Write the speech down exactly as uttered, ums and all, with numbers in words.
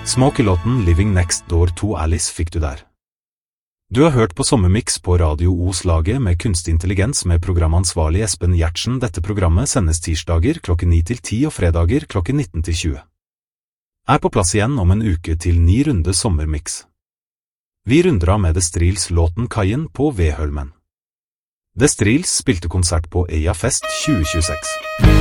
Smoky-låten Living Next Door to Alice fikk du der. Du har hørt på Sommermix på Radio Os-laget med kunstig intelligens med programansvarlig Espen Gjertsen. Dette programmet sendes tirsdager klokken ni til ti og fredager klokken nitten til tjue. Er på plass igjen om en uke til ny runde Sommermix. Vi runder av med The Streels låten Kaien på Vehølmen. The Streels spilte konsert på Eia Fest tjue tjueseks.